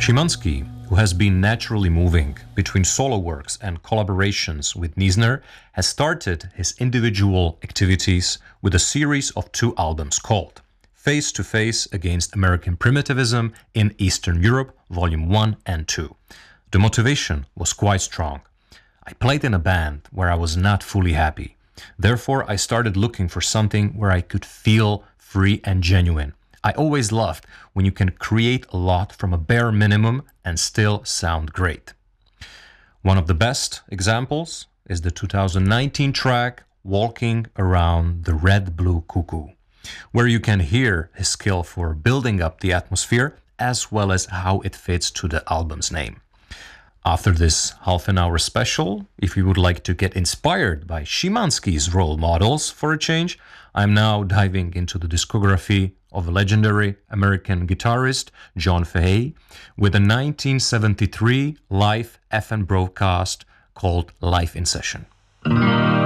Szymanski, who has been naturally moving between solo works and collaborations with Niesner, has started his individual activities with a series of 2 albums called Face to Face Against American Primitivism in Eastern Europe, Volume 1 and 2. The motivation was quite strong. I played in a band where I was not fully happy. Therefore, I started looking for something where I could feel free and genuine. I always loved when you can create a lot from a bare minimum and still sound great. One of the best examples is the 2019 track Walking Around the Red Blue Cuckoo, where you can hear his skill for building up the atmosphere as well as how it fits to the album's name. After this half-an-hour special, if you would like to get inspired by Szymanski's role models for a change, I'm now diving into the discography of a legendary American guitarist, John Fahey, with a 1973 live FM broadcast called Live in Session.